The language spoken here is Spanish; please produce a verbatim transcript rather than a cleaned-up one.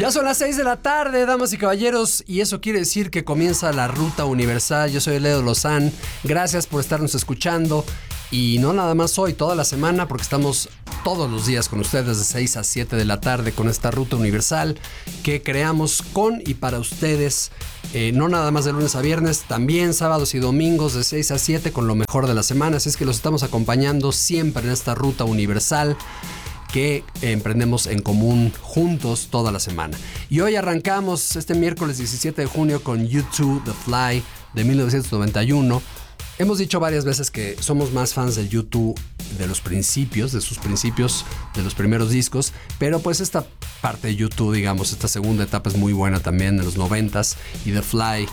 Ya son las seis de la tarde, damas y caballeros, y eso quiere decir que comienza la Ruta Universal. Yo soy Leo Lozán, gracias por estarnos escuchando. Y no nada más hoy, toda la semana, porque estamos todos los días con ustedes de seis a siete de la tarde con esta Ruta Universal que creamos con y para ustedes, eh, no nada más de lunes a viernes, también sábados y domingos de seis a siete con lo mejor de la semana. Así es que los estamos acompañando siempre en esta Ruta Universal que emprendemos en común juntos toda la semana. Y hoy arrancamos este miércoles diecisiete de junio con U dos The Fly de mil novecientos noventa y uno. Hemos dicho varias veces que somos más fans del U dos de los principios, de sus principios, de los primeros discos, pero pues esta parte de U dos, digamos, esta segunda etapa es muy buena también de los noventas, y The Fly